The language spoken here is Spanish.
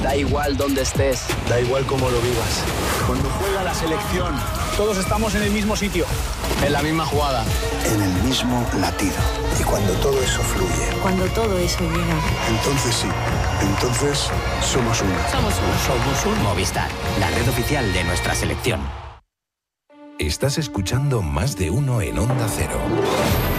Da igual dónde estés. Da igual cómo lo vivas. Cuando juega la selección, todos estamos en el mismo sitio. En la misma jugada. En el mismo latido. Y cuando todo eso fluye. Cuando todo eso llega. Entonces sí. Entonces somos uno. Somos uno. Somos un Movistar, la red oficial de nuestra selección. Estás escuchando Más de Uno en Onda Cero.